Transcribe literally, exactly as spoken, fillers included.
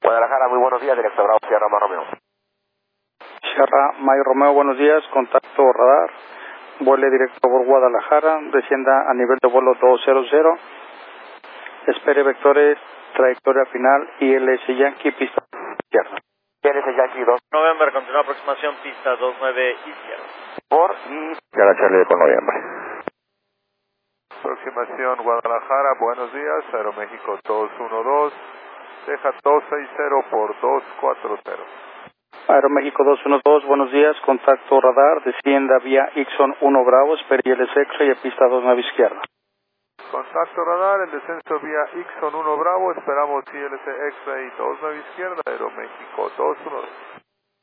Guadalajara, muy buenos días, directo Bravo, Sierra Mar Romeo. Sierra May Romeo, buenos días, contacto radar, vuele directo por Guadalajara, descienda a nivel de vuelo doscientos, espere vectores, trayectoria final, I L S Yankee, pista izquierda. I L S Yankee dos. November, continúa aproximación, pista dos nueve izquierda. Por y... Sierra Charlie con noviembre. Aproximación Guadalajara, buenos días, Aeroméxico dos uno dos, deja dos seis cero por dos cuatro cero. Aeroméxico dos uno dos, buenos días, contacto radar, descienda vía Ixon uno Bravo, espere I L S X-ray y pista dos nueve izquierda. Contacto radar, el descenso vía Ixon uno Bravo, esperamos I L S X-ray dos nueve izquierda, Aeroméxico dos uno dos.